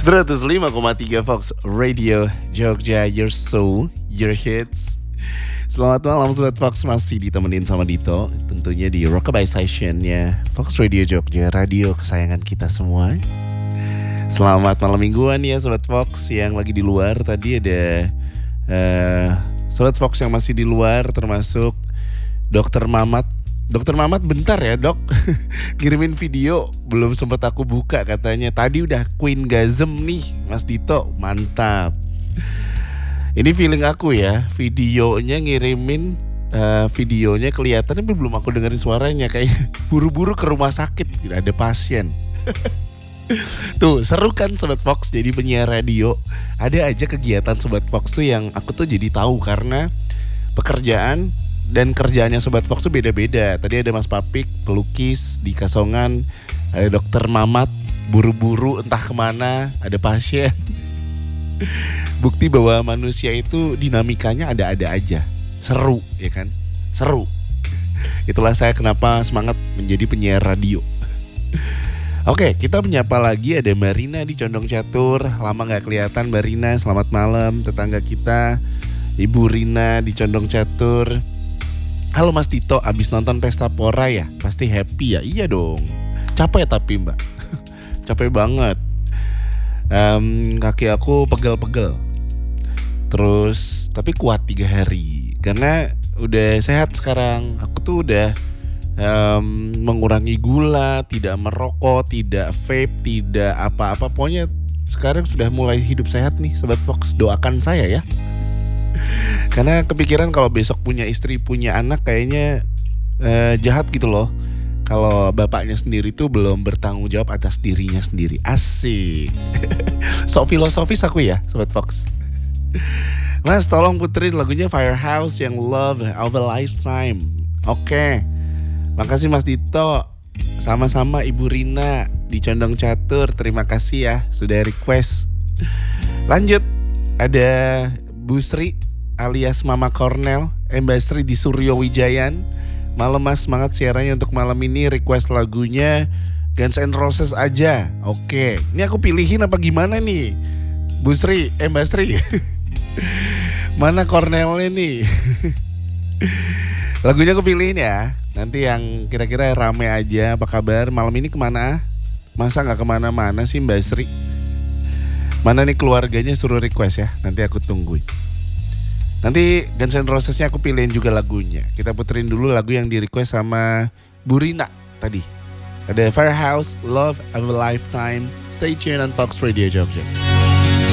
105,3 Fox Radio Jogja, your soul, your hits. Selamat malam Sobat Fox, masih ditemenin sama Dito. Tentunya di Rockabye Session-nya Fox Radio Jogja, radio kesayangan kita semua. Selamat malam mingguan ya Sobat Fox yang lagi di luar. Tadi ada Sobat Fox yang masih di luar, termasuk Dr. Mamat. Dokter Mamat bentar ya dok, kirimin video belum sempat aku buka katanya. Tadi udah Queen Gasm nih Mas Dito, mantap. Ini feeling aku ya, videonya ngirimin videonya kelihatan tapi belum aku dengerin suaranya. Kayak buru-buru ke rumah sakit, ada pasien. Tuh seru kan Sobat Fox jadi penyiar radio. Ada aja kegiatan Sobat Fox tuh yang aku tuh jadi tahu karena pekerjaan dan kerjaannya Sobat Fox tuh beda-beda. Tadi ada Mas Papik, pelukis di Kasongan. Ada Dokter Mamat, buru-buru entah kemana, ada pasien. Bukti bahwa manusia itu dinamikanya ada-ada aja. Seru ya kan? Seru. Itulah saya kenapa semangat menjadi penyiar radio. Oke, kita menyapa lagi ada Marina di Condong Catur. Lama gak kelihatan Marina, selamat malam tetangga kita. Ibu Rina di Condong Catur. Halo Mas Dito, abis nonton Pesta Pora ya? Pasti happy ya? Iya dong. Capek tapi mbak. Capek banget. Kaki aku pegel-pegel. Terus tapi kuat 3 hari. Karena udah sehat sekarang. Aku tuh udah mengurangi gula, tidak merokok, tidak vape, tidak apa-apa. Pokoknya sekarang sudah mulai hidup sehat nih Sobat Fox. Doakan saya ya. Karena kepikiran kalau besok punya istri, punya anak kayaknya jahat gitu loh. Kalau bapaknya sendiri tuh belum bertanggung jawab atas dirinya sendiri. Asik. Sok filosofis aku ya Sobat Fox. Mas tolong puterin lagunya Firehouse yang Love of a Lifetime. Oke. Makasih Mas Dito. Sama-sama Ibu Rina di Condong Catur. Terima kasih ya sudah request. Lanjut. Ada Bu Sri alias Mama Cornel, Mbak Sri di Suryo Wijayan. Malam Mas, semangat siarannya untuk malam ini. Request lagunya Guns N' Roses aja. Oke, ini aku pilihin apa gimana nih Bu Sri, Mbak Sri? Mana Cornelnya nih? Lagunya aku pilihin ya. Nanti yang kira-kira rame aja. Apa kabar? Malam ini kemana? Masa gak kemana-mana sih Mbak Sri? Mana nih keluarganya suruh request ya. Nanti aku tungguin. Nanti Guns N' Roses-nya aku pilihin juga lagunya. Kita puterin dulu lagu yang di request sama Bu Rina tadi. Ada Firehouse, Love of a Lifetime. Stay tuned on Fox Radio Jogja.